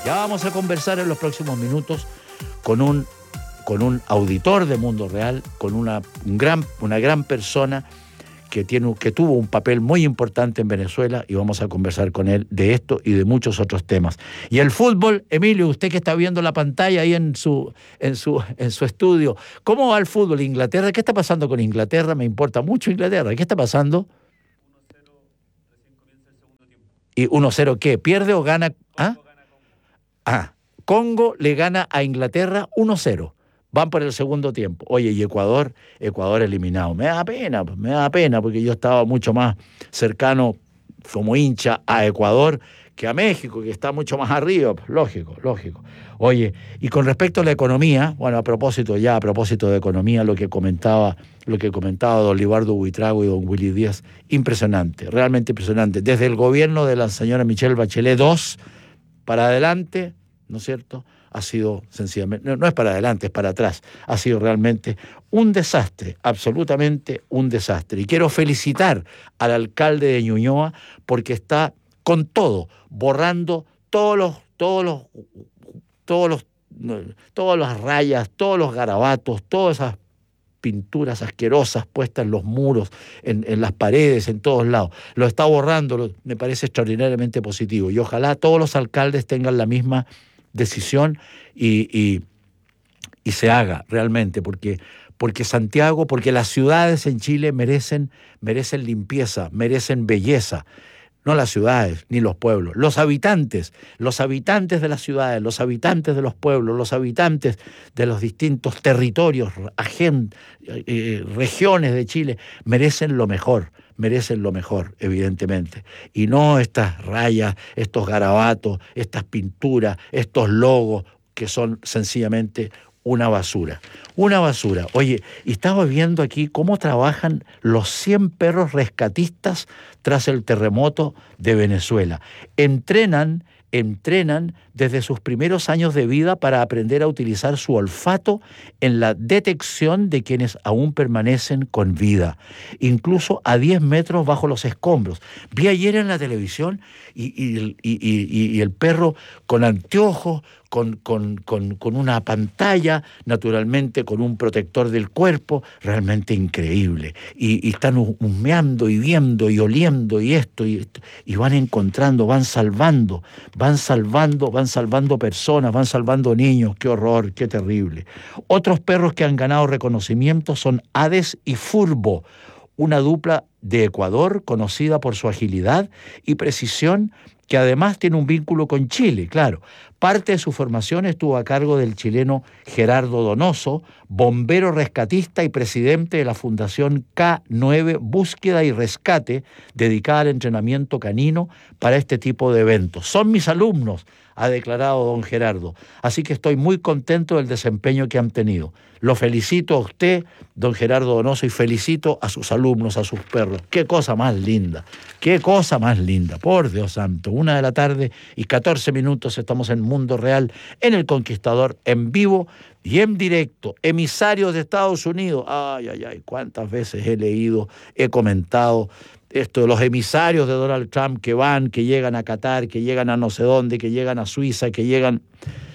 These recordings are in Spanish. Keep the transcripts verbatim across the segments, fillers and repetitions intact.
Ya vamos a conversar en los próximos minutos con un, con un auditor de Mundo Real, con una, un gran, una gran persona que, tiene, que tuvo un papel muy importante en Venezuela, y vamos a conversar con él de esto y de muchos otros temas. Y el fútbol, Emilio, usted que está viendo la pantalla ahí en su, en su, en su estudio, ¿cómo va el fútbol? Inglaterra, ¿qué está pasando con Inglaterra? Me importa mucho Inglaterra, ¿qué está pasando? ¿Y uno cero qué? ¿Pierde o gana? ¿Ah? Ah, Congo le gana a Inglaterra uno cero. Van por el segundo tiempo. Oye, y Ecuador, Ecuador eliminado. Me da pena, me da pena, porque yo estaba mucho más cercano como hincha a Ecuador que a México, que está mucho más arriba. Lógico, lógico. Oye, y con respecto a la economía, bueno, a propósito ya, a propósito de economía, lo que comentaba, lo que comentaba don Libardo Buitrago y don Willy Díaz, impresionante, realmente impresionante. Desde el gobierno de la señora Michelle Bachelet dos para adelante, ¿no es cierto?, ha sido sencillamente, no, no es para adelante, es para atrás, ha sido realmente un desastre, absolutamente un desastre. Y quiero felicitar al alcalde de Ñuñoa porque está con todo, borrando todos los, todos los, todos los, todas las rayas, todos los garabatos, todas esas pinturas asquerosas puestas en los muros, en, en las paredes, en todos lados. Lo está borrando, lo, me parece extraordinariamente positivo. Y ojalá todos los alcaldes tengan la misma decisión y, y, y se haga realmente, porque, porque Santiago, porque las ciudades en Chile merecen, merecen limpieza, merecen belleza. No las ciudades, ni los pueblos, los habitantes, los habitantes de las ciudades, los habitantes de los pueblos, los habitantes de los distintos territorios, agen, eh, regiones de Chile, merecen lo mejor, merecen lo mejor, evidentemente. Y no estas rayas, estos garabatos, estas pinturas, estos logos que son sencillamente una basura, una basura. Oye, y estaba viendo aquí cómo trabajan los cien perros rescatistas tras el terremoto de Venezuela. Entrenan, entrenan desde sus primeros años de vida para aprender a utilizar su olfato en la detección de quienes aún permanecen con vida, incluso a diez metros bajo los escombros. Vi ayer en la televisión y, y, y, y, y el perro con anteojos, Con, con, con, con una pantalla, naturalmente con un protector del cuerpo, realmente increíble. Y, y están humeando y viendo y oliendo y esto, y esto, y van encontrando, van salvando, van salvando, van salvando personas, van salvando niños. Qué horror, qué terrible. Otros perros que han ganado reconocimiento son Hades y Furbo, una dupla de Ecuador conocida por su agilidad y precisión, que además tiene un vínculo con Chile, claro. Parte de su formación estuvo a cargo del chileno Gerardo Donoso, bombero rescatista y presidente de la Fundación K nueve Búsqueda y Rescate, dedicada al entrenamiento canino para este tipo de eventos. Son mis alumnos, ha declarado don Gerardo. Así que estoy muy contento del desempeño que han tenido. Lo felicito a usted, don Gerardo Donoso, y felicito a sus alumnos, a sus perros. Qué cosa más linda, qué cosa más linda, por Dios santo. Una de la tarde y catorce minutos, estamos en Mundo Real, en El Conquistador, en vivo y en directo. Emisarios de Estados Unidos, ay, ay, ay, cuántas veces he leído, he comentado esto de los emisarios de Donald Trump que van, que llegan a Qatar, que llegan a no sé dónde, que llegan a Suiza, que llegan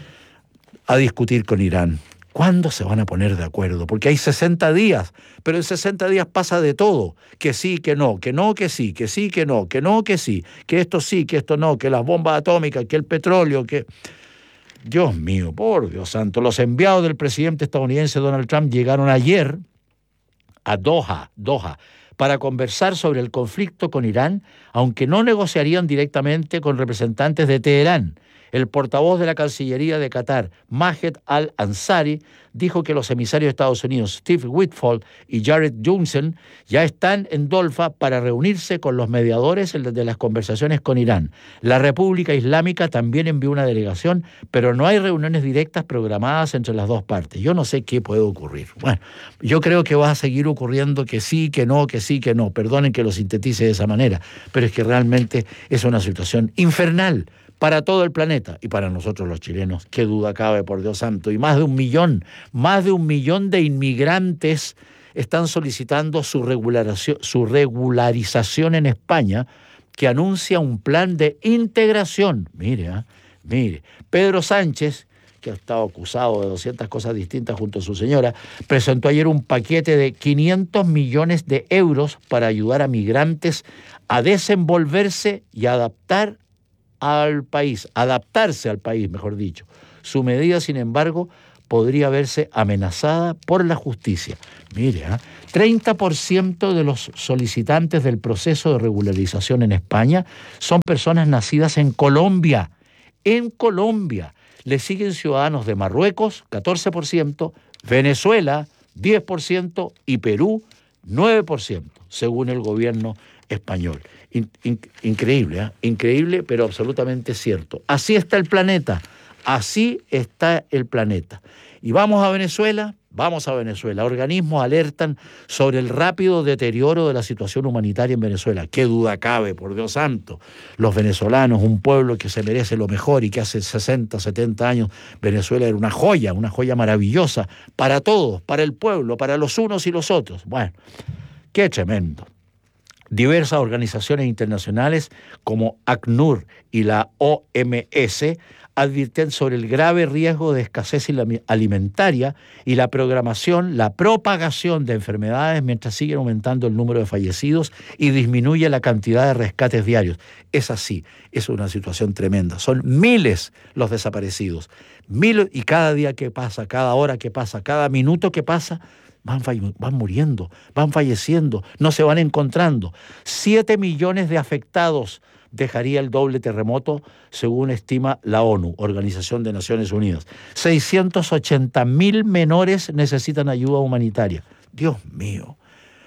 a discutir con Irán. ¿Cuándo se van a poner de acuerdo? Porque hay sesenta días, pero en sesenta días pasa de todo. Que sí, que no, que no, que sí, que sí, que no, que no, que sí, que esto sí, que esto no, que las bombas atómicas, que el petróleo, que... Dios mío, por Dios santo. Los enviados del presidente estadounidense Donald Trump llegaron ayer a Doha, Doha, para conversar sobre el conflicto con Irán, aunque no negociarían directamente con representantes de Teherán. El portavoz de la Cancillería de Qatar, Majed Al-Ansari, dijo que los emisarios de Estados Unidos, Steve Witkoff y Jared Johnson, ya están en Doha para reunirse con los mediadores de las conversaciones con Irán. La República Islámica también envió una delegación, pero no hay reuniones directas programadas entre las dos partes. Yo no sé qué puede ocurrir. Bueno, yo creo que va a seguir ocurriendo que sí, que no, que sí, que no. Perdonen que lo sintetice de esa manera, pero es que realmente es una situación infernal para todo el planeta y para nosotros los chilenos, qué duda cabe, por Dios santo. Y más de un millón, más de un millón de inmigrantes están solicitando su regularización, su regularización en España, que anuncia un plan de integración. Mire, ¿eh? Mire, Pedro Sánchez, que ha estado acusado de doscientas cosas distintas junto a su señora, presentó ayer un paquete de quinientos millones de euros para ayudar a migrantes a desenvolverse y adaptar al país, adaptarse al país, mejor dicho. Su medida, sin embargo, podría verse amenazada por la justicia. Mire, ¿eh? treinta por ciento de los solicitantes del proceso de regularización en España son personas nacidas en Colombia. En Colombia. Le siguen ciudadanos de Marruecos, catorce por ciento, Venezuela, diez por ciento y Perú, nueve por ciento, según el gobierno español. In, in, increíble, ¿eh? Increíble, pero absolutamente cierto. Así está el planeta. Así está el planeta. Y vamos a Venezuela, vamos a Venezuela. Organismos alertan sobre el rápido deterioro de la situación humanitaria en Venezuela. Qué duda cabe, por Dios santo. Los venezolanos, un pueblo que se merece lo mejor y que hace sesenta, setenta años Venezuela era una joya, una joya maravillosa para todos, para el pueblo, para los unos y los otros. Bueno, qué tremendo. Diversas organizaciones internacionales como ACNUR y la O M S advierten sobre el grave riesgo de escasez alimentaria y la programación, la propagación de enfermedades mientras sigue aumentando el número de fallecidos y disminuye la cantidad de rescates diarios. Es así, es una situación tremenda. Son miles los desaparecidos. Miles, y cada día que pasa, cada hora que pasa, cada minuto que pasa, Van, van muriendo, van falleciendo, no se van encontrando. Siete millones de afectados dejaría el doble terremoto, según estima la ONU, Organización de Naciones Unidas. seiscientos ochenta mil menores necesitan ayuda humanitaria. Dios mío,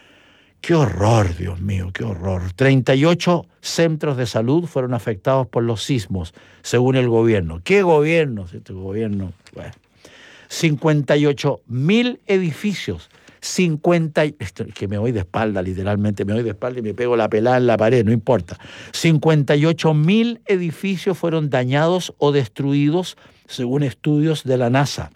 qué horror, Dios mío, qué horror. treinta y ocho centros de salud fueron afectados por los sismos, según el gobierno. ¿Qué gobierno? Este gobierno, bueno. cincuenta y ocho mil edificios, cincuenta, esto, que me voy de espalda, literalmente, me voy de espalda y me pego la pelada en la pared, no importa. cincuenta y ocho mil edificios fueron dañados o destruidos, según estudios de la NASA.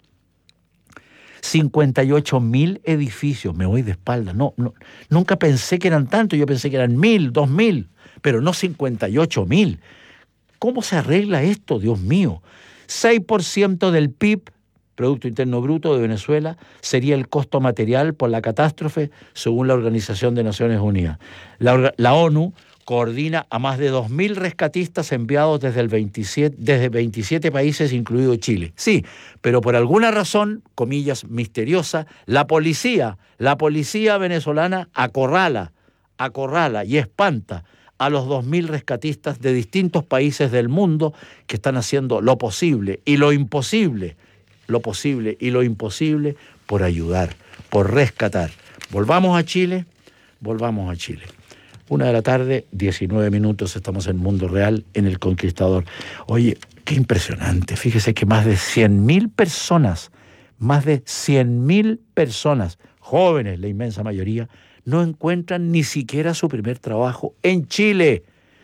cincuenta y ocho mil edificios, me voy de espalda, no, no, nunca pensé que eran tantos, yo pensé que eran mil, dos mil, pero no cincuenta y ocho mil. ¿Cómo se arregla esto, Dios mío? seis por ciento del P I B, Producto Interno Bruto de Venezuela, sería el costo material por la catástrofe, según la Organización de Naciones Unidas. La, la ONU coordina a más de dos mil rescatistas enviados desde, el veintisiete, desde veintisiete países, incluido Chile. Sí, pero por alguna razón, comillas, misteriosa, la policía, la policía venezolana acorrala, acorrala y espanta a los dos mil rescatistas de distintos países del mundo que están haciendo lo posible y lo imposible, lo posible y lo imposible por ayudar, por rescatar. Volvamos a Chile, volvamos a Chile. Una de la tarde, diecinueve minutos, estamos en Mundo Real, en El Conquistador. Oye, qué impresionante, fíjese que más de cien mil personas, más de cien mil personas, jóvenes, la inmensa mayoría, no encuentran ni siquiera su primer trabajo en Chile.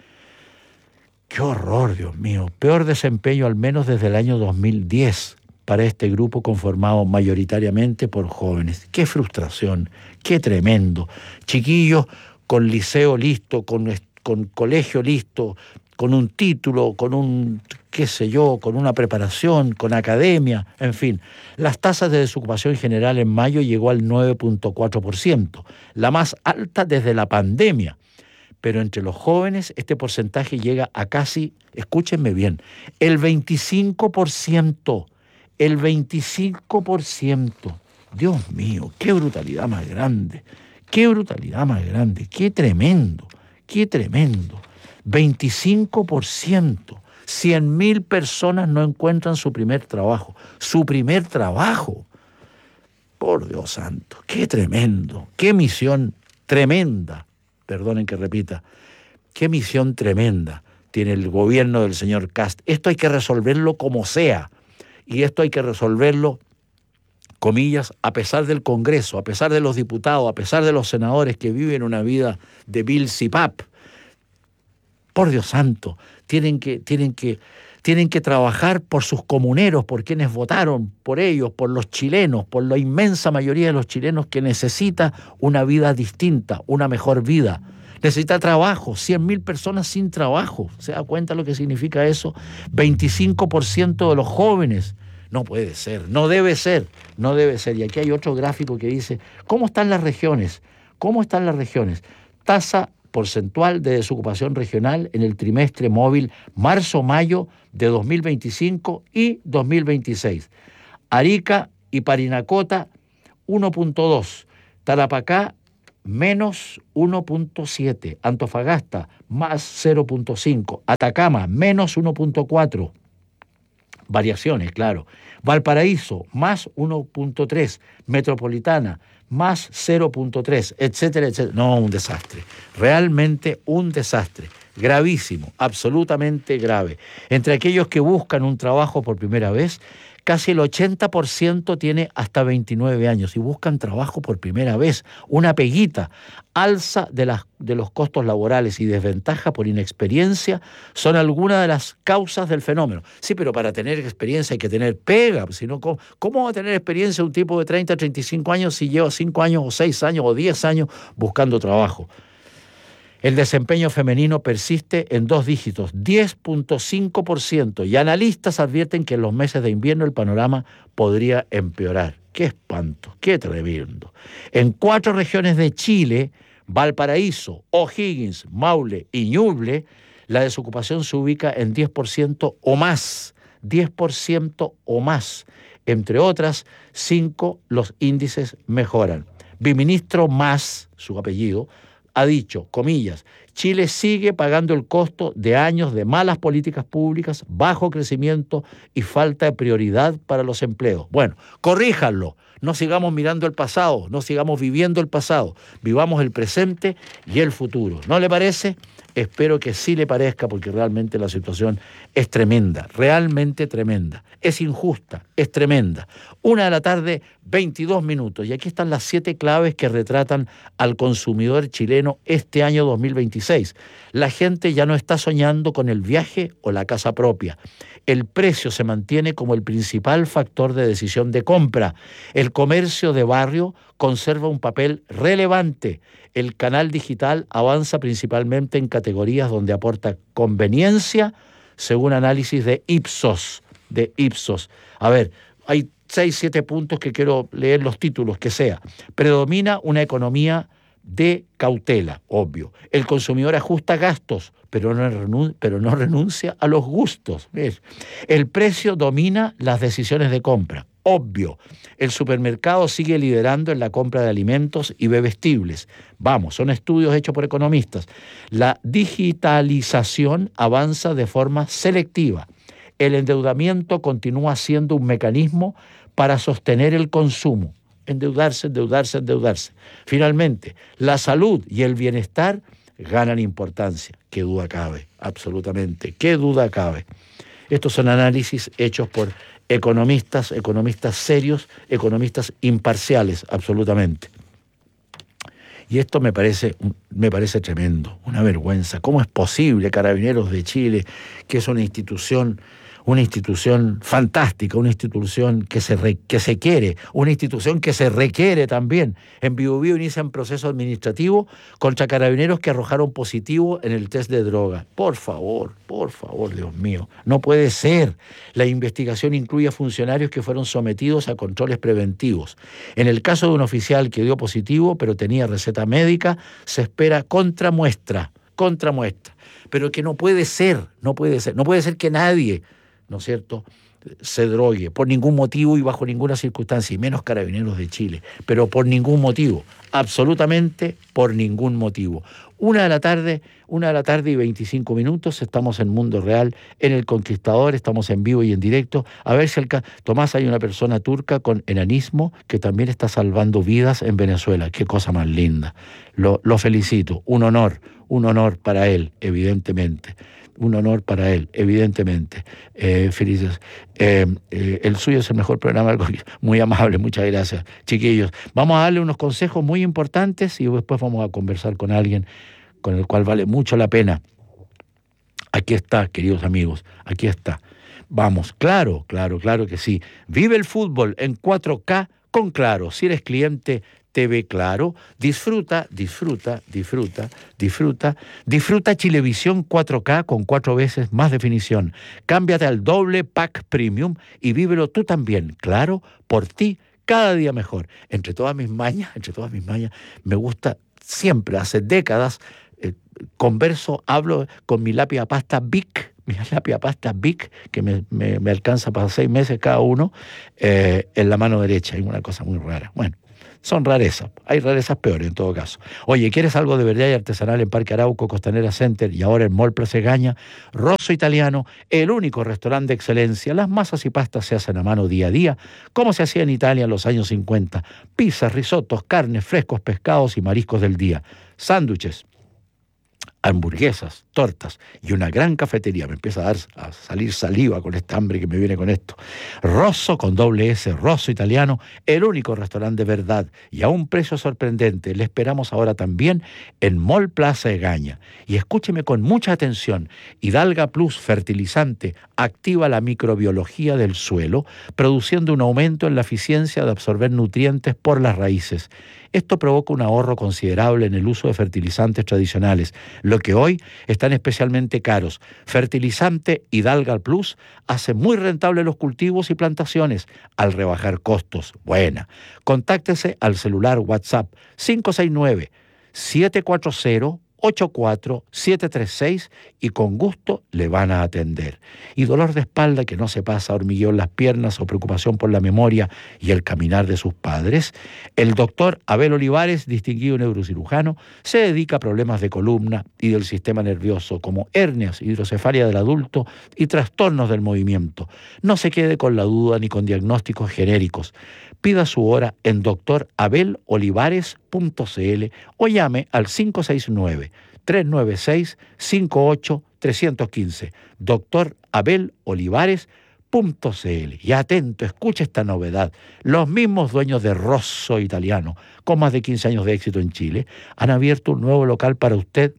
¡Qué horror, Dios mío! Peor desempeño al menos desde el año dos mil diez para este grupo conformado mayoritariamente por jóvenes. ¡Qué frustración! ¡Qué tremendo! Chiquillos con liceo listo, con, con colegio listo, con un título, con un, qué sé yo, con una preparación, con academia, en fin. Las tasas de desocupación general en mayo llegó al nueve punto cuatro por ciento, la más alta desde la pandemia. Pero entre los jóvenes este porcentaje llega a casi, escúchenme bien, el veinticinco por ciento. El veinticinco por ciento. Dios mío, qué brutalidad más grande. Qué brutalidad más grande. Qué tremendo. Qué tremendo. veinticinco por ciento. cien mil personas no encuentran su primer trabajo. Su primer trabajo. Por Dios santo. Qué tremendo. Qué misión tremenda. Perdonen que repita. Qué misión tremenda tiene el gobierno del señor Kast. Esto hay que resolverlo como sea. Y esto hay que resolverlo, comillas, a pesar del Congreso, a pesar de los diputados, a pesar de los senadores que viven una vida de Bill Cipap. Por Dios santo, tienen que, tienen que, tienen que trabajar por sus comuneros, por quienes votaron por ellos, por los chilenos, por la inmensa mayoría de los chilenos que necesita una vida distinta, una mejor vida. Necesita trabajo, cien mil personas sin trabajo. ¿Se da cuenta lo que significa eso? veinticinco por ciento de los jóvenes. No puede ser, no debe ser, no debe ser. Y aquí hay otro gráfico que dice, ¿cómo están las regiones? ¿Cómo están las regiones? Tasa porcentual de desocupación regional en el trimestre móvil marzo-mayo de dos mil veinticinco y dos mil veintiséis. Arica y Parinacota, uno punto dos. Tarapacá, menos uno punto siete. Antofagasta, más cero punto cinco. Atacama, menos uno punto cuatro. Variaciones, claro. Valparaíso, más uno punto tres. Metropolitana, más cero punto tres, etcétera, etcétera. No, un desastre. Realmente un desastre. Gravísimo, absolutamente grave. Entre aquellos que buscan un trabajo por primera vez, casi el ochenta por ciento tiene hasta veintinueve años y buscan trabajo por primera vez. Una peguita. Alza de, las, de los costos laborales y desventaja por inexperiencia son algunas de las causas del fenómeno. Sí, pero para tener experiencia hay que tener pega. Si no, ¿cómo, ¿cómo va a tener experiencia un tipo de treinta, treinta y cinco años si lleva cinco años o seis años o diez años buscando trabajo? El desempeño femenino persiste en dos dígitos, diez punto cinco por ciento, y analistas advierten que en los meses de invierno el panorama podría empeorar. ¡Qué espanto! ¡Qué tremendo! En cuatro regiones de Chile, Valparaíso, O'Higgins, Maule y Ñuble, la desocupación se ubica en diez por ciento o más, diez por ciento o más. Entre otras, cinco los índices mejoran. Viceministro Mas, su apellido, ha dicho, comillas, Chile sigue pagando el costo de años de malas políticas públicas, bajo crecimiento y falta de prioridad para los empleos. Bueno, corríjanlo, no sigamos mirando el pasado, no sigamos viviendo el pasado, vivamos el presente y el futuro. ¿No le parece? Espero que sí le parezca, porque realmente la situación es tremenda, realmente tremenda. Es injusta, es tremenda. Una de la tarde, veintidós minutos. Y aquí están las siete claves que retratan al consumidor chileno este año dos mil veintiséis. La gente ya no está soñando con el viaje o la casa propia. El precio se mantiene como el principal factor de decisión de compra. El comercio de barrio conserva un papel relevante. El canal digital avanza principalmente en categorías donde aporta conveniencia, según análisis de Ipsos. De Ipsos. A ver, hay seis, siete puntos que quiero leer los títulos, que sea. Predomina una economía de cautela, obvio. El consumidor ajusta gastos, pero no, renun- pero no renuncia a los gustos. ¿Ves? El precio domina las decisiones de compra, obvio. El supermercado sigue liderando en la compra de alimentos y bebestibles. Vamos, son estudios hechos por economistas. La digitalización avanza de forma selectiva. El endeudamiento continúa siendo un mecanismo para sostener el consumo. Endeudarse, endeudarse, endeudarse. Finalmente, la salud y el bienestar ganan importancia. Qué duda cabe, absolutamente, qué duda cabe. Estos son análisis hechos por economistas, economistas serios, economistas imparciales, absolutamente. Y esto me parece, me parece tremendo, una vergüenza. ¿Cómo es posible, Carabineros de Chile, que es una institución... una institución fantástica, una institución que se, re, que se quiere, una institución que se requiere también? En Biobío inician proceso administrativo contra carabineros que arrojaron positivo en el test de droga. Por favor, por favor, Dios mío, no puede ser. La investigación incluye a funcionarios que fueron sometidos a controles preventivos. En el caso de un oficial que dio positivo, pero tenía receta médica, se espera contramuestra, contramuestra. Pero que no puede ser, no puede ser, no puede ser que nadie, ¿no es cierto?, se drogue por ningún motivo y bajo ninguna circunstancia, y menos Carabineros de Chile, pero por ningún motivo, absolutamente por ningún motivo. Una de la tarde, una de la tarde y veinticinco minutos, estamos en Mundo Real, en El Conquistador, estamos en vivo y en directo. A ver si el ca... Tomás, hay una persona turca con enanismo que también está salvando vidas en Venezuela. Qué cosa más linda. Lo, lo felicito, un honor, un honor para él, evidentemente. Un honor para él, evidentemente. Eh, felices. Eh, eh, el suyo es el mejor programa. Muy amable, muchas gracias. Chiquillos, vamos a darle unos consejos muy importantes y después vamos a conversar con alguien con el cual vale mucho la pena. Aquí está, queridos amigos, aquí está. Vamos, claro, claro, claro que sí. Vive el fútbol en cuatro K con Claro. Si eres cliente T V Claro, disfruta, disfruta, disfruta, disfruta, disfruta Chilevisión cuatro K con cuatro veces más definición. Cámbiate al doble pack premium y vívelo tú también, claro, por ti, cada día mejor. Entre todas mis mañas, entre todas mis mañas, me gusta siempre, hace décadas, eh, converso, hablo con mi lápiz a pasta Bic, mi lápiz a pasta Bic, que me, me, me alcanza para seis meses cada uno, eh, en la mano derecha, hay una cosa muy rara. Bueno, son rarezas, hay rarezas peores en todo caso. Oye, ¿quieres algo de verdad y artesanal en Parque Arauco, Costanera Center y ahora en Mall Plaza Egaña? Rosso Italiano, el único restaurante de excelencia. Las masas y pastas se hacen a mano día a día, como se hacía en Italia en los años cincuenta. Pizzas, risotos, carnes, frescos, pescados y mariscos del día. Sándwiches, hamburguesas, tortas y una gran cafetería. Me empieza a dar a salir saliva con esta hambre que me viene con esto. Rosso con doble S, Rosso Italiano, el único restaurante de verdad y a un precio sorprendente. Le esperamos ahora también en Mall Plaza Egaña. Y escúcheme con mucha atención. Hidalga Plus fertilizante activa la microbiología del suelo, produciendo un aumento en la eficiencia de absorber nutrientes por las raíces. Esto provoca un ahorro considerable en el uso de fertilizantes tradicionales, lo que hoy están especialmente caros. Fertilizante Hidalga Plus hace muy rentables los cultivos y plantaciones al rebajar costos. Buena. Contáctese al celular WhatsApp cinco seis nueve, siete cuatro cero, ocho cuatro siete tres seis y con gusto le van a atender. Y dolor de espalda que no se pasa, hormigueo en las piernas o preocupación por la memoria y el caminar de sus padres. El doctor Abel Olivares, distinguido neurocirujano, se dedica a problemas de columna y del sistema nervioso como hernias, hidrocefalia del adulto y trastornos del movimiento. No se quede con la duda ni con diagnósticos genéricos. Pida su hora en doctor abel olivares punto c l o llame al cinco seis nueve, tres nueve seis, cinco ocho tres uno cinco. doctor abel olivares punto c l. Y atento, escuche esta novedad. Los mismos dueños de Rosso Italiano, con más de quince años de éxito en Chile, han abierto un nuevo local para usted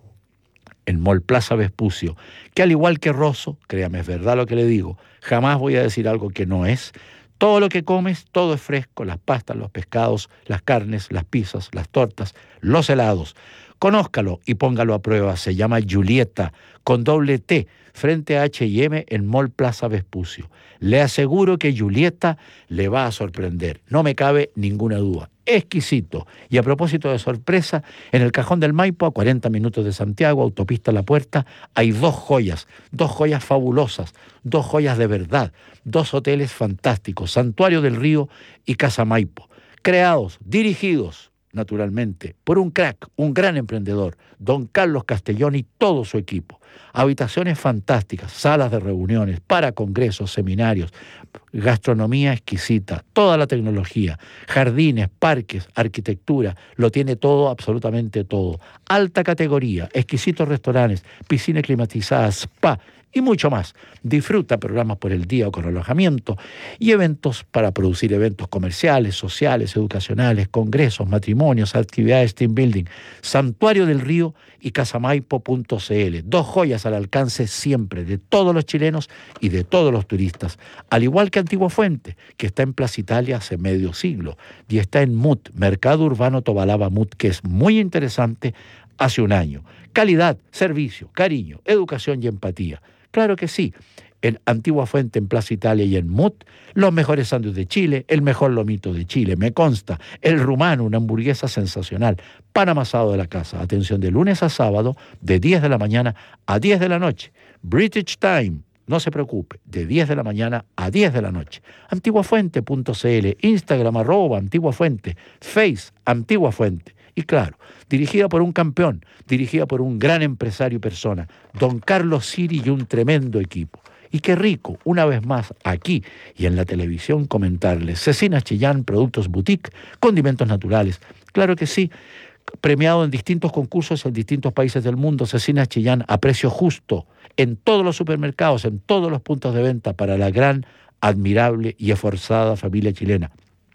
en Mall Plaza Vespucio, que al igual que Rosso, créame, es verdad lo que le digo, jamás voy a decir algo que no es. Todo lo que comes, todo es fresco, las pastas, los pescados, las carnes, las pizzas, las tortas, los helados. Conózcalo y póngalo a prueba. Se llama Julieta, con doble T, frente a H y M en Mall Plaza Vespucio. Le aseguro que Julieta le va a sorprender, no me cabe ninguna duda. Exquisito. Y a propósito de sorpresa, en el Cajón del Maipo, a cuarenta minutos de Santiago, autopista La Puerta, hay dos joyas, dos joyas fabulosas, dos joyas de verdad, dos hoteles fantásticos, Santuario del Río y Casa Maipo, creados, dirigidos, naturalmente, por un crack, un gran emprendedor, don Carlos Castellón y todo su equipo. Habitaciones fantásticas, salas de reuniones, para congresos, seminarios, gastronomía exquisita, toda la tecnología, jardines, parques, arquitectura, lo tiene todo, absolutamente todo. Alta categoría, exquisitos restaurantes, piscina climatizada, spa y mucho más. Disfruta programas por el día o con alojamiento y eventos para producir eventos comerciales, sociales, educacionales, congresos, matrimonios, actividades team building. Santuario del Río y casamaipo punto c l. Dos joyas al alcance siempre de todos los chilenos y de todos los turistas. Al igual que Antigua Fuente, que está en Plaza Italia hace medio siglo y está en M U T, Mercado Urbano Tobalaba M U T, que es muy interesante hace un año. Calidad, servicio, cariño, educación y empatía. Claro que sí, en Antigua Fuente, en Plaza Italia y en M U T, los mejores sándwiches de Chile, el mejor lomito de Chile, me consta, el rumano, una hamburguesa sensacional, pan amasado de la casa, atención de lunes a sábado, de diez de la mañana a diez de la noche, British Time, no se preocupe, de diez de la mañana a diez de la noche, antiguafuente punto c l, Instagram arroba Antigua Fuente, Face Antigua Fuente. Y claro, dirigida por un campeón, dirigida por un gran empresario y persona, don Carlos Siri y un tremendo equipo. Y qué rico, una vez más, aquí y en la televisión comentarles. Cecina Chillán, Productos Boutique, condimentos naturales. Claro que sí, premiado en distintos concursos en distintos países del mundo. Cecina Chillán a precio justo, en todos los supermercados, en todos los puntos de venta para la gran, admirable y esforzada familia chilena.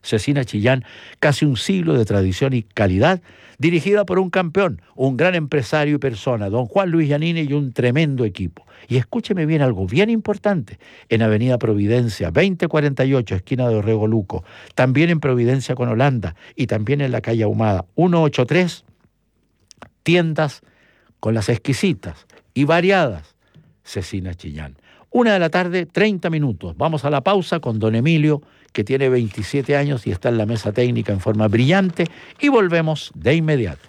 Cecina Chillán, casi un siglo de tradición y calidad, dirigida por un campeón, un gran empresario y persona, don Juan Luis Giannini, y un tremendo equipo. Y escúcheme bien algo bien importante, en Avenida Providencia, veinte cuarenta y ocho, esquina de Orrego Luco, también en Providencia con Holanda y también en la calle Ahumada, ciento ochenta y tres, tiendas con las exquisitas y variadas Cecina Chillán. Una de la tarde, treinta minutos. Vamos a la pausa con don Emilio, que tiene veintisiete años y está en la mesa técnica en forma brillante, y volvemos de inmediato.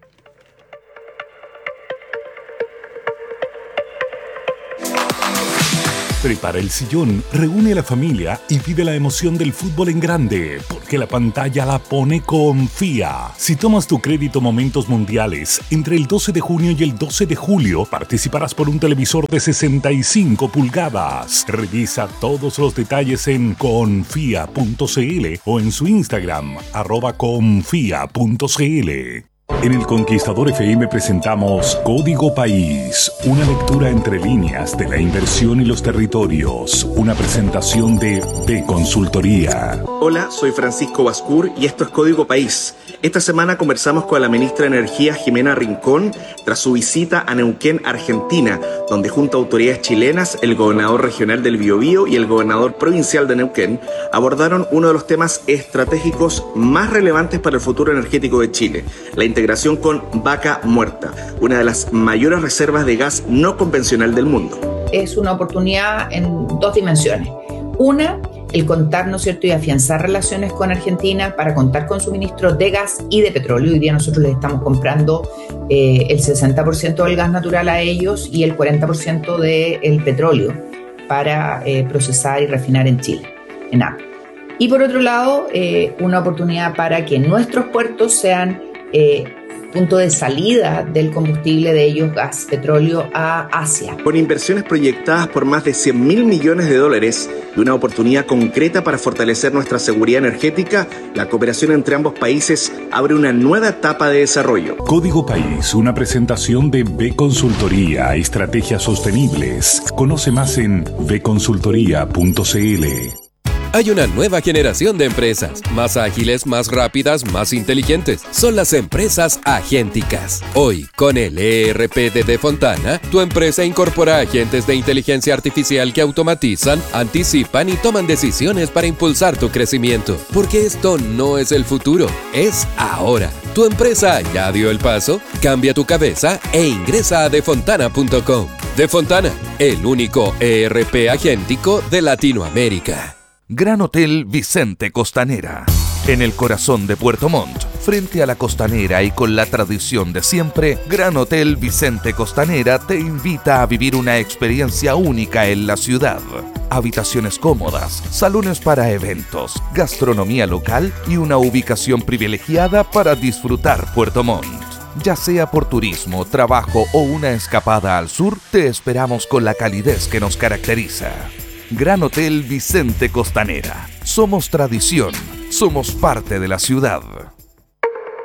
Prepara el sillón, reúne a la familia y vive la emoción del fútbol en grande, porque la pantalla la pone Confía. Si tomas tu crédito Momentos Mundiales entre el doce de junio y el doce de julio, participarás por un televisor de sesenta y cinco pulgadas. Revisa todos los detalles en confía punto cl o en su Instagram, arroba confía punto cl. En El Conquistador F M presentamos Código País, una lectura entre líneas de la inversión y los territorios, una presentación de B Consultoría. Hola, soy Francisco Bascur y esto es Código País. Esta semana conversamos con la ministra de Energía, Jimena Rincón, tras su visita a Neuquén, Argentina, donde junto a autoridades chilenas, el gobernador regional del Biobío y el gobernador provincial de Neuquén abordaron uno de los temas estratégicos más relevantes para el futuro energético de Chile, la integración con Vaca Muerta, una de las mayores reservas de gas no convencional del mundo. Es una oportunidad en dos dimensiones. Una, el contar, ¿no es cierto?, y afianzar relaciones con Argentina para contar con suministros de gas y de petróleo. Hoy día nosotros les estamos comprando eh, el sesenta por ciento del gas natural a ellos y el cuarenta por ciento del petróleo para eh, procesar y refinar en Chile, en A P. Y por otro lado, eh, una oportunidad para que nuestros puertos sean eh, punto de salida del combustible de ellos, gas, petróleo, a Asia. Con inversiones proyectadas por más de cien mil millones de dólares y una oportunidad concreta para fortalecer nuestra seguridad energética, la cooperación entre ambos países abre una nueva etapa de desarrollo. Código País, una presentación de B Consultoría, Estrategias Sostenibles. Conoce más en b consultoría punto cl. Hay una nueva generación de empresas, más ágiles, más rápidas, más inteligentes. Son las empresas agénticas. Hoy, con el E R P de Defontana, tu empresa incorpora agentes de inteligencia artificial que automatizan, anticipan y toman decisiones para impulsar tu crecimiento. Porque esto no es el futuro, es ahora. ¿Tu empresa ya dio el paso? Cambia tu cabeza e ingresa a defontana punto com. Defontana, el único E R P agéntico de Latinoamérica. Gran Hotel Vicente Costanera. En el corazón de Puerto Montt, frente a la costanera y con la tradición de siempre, Gran Hotel Vicente Costanera te invita a vivir una experiencia única en la ciudad. Habitaciones cómodas, salones para eventos, gastronomía local y una ubicación privilegiada para disfrutar Puerto Montt. Ya sea por turismo, trabajo o una escapada al sur, te esperamos con la calidez que nos caracteriza. Gran Hotel Vicente Costanera. Somos tradición, somos parte de la ciudad.